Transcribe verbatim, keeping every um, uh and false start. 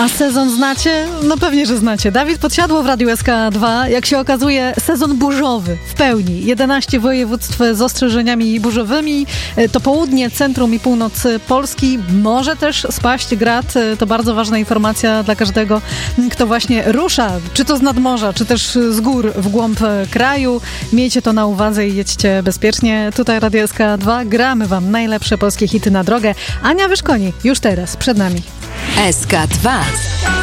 A sezon znacie? No pewnie, że znacie. Dawid Podsiadło w Radiu S K dwa. Jak się okazuje, sezon burzowy w pełni. jedenaście województw z ostrzeżeniami burzowymi. To południe, centrum i północ Polski. Może też spaść grad. To bardzo ważna informacja dla każdego, kto właśnie rusza, czy to z nadmorza, czy też z gór w głąb kraju. Miejcie to na uwadze i jedźcie bezpiecznie. Tutaj Radio S K dwa. Gramy wam najlepsze polskie hity na drogę. Ania Wyszkoni już teraz przed nami. S K dwa.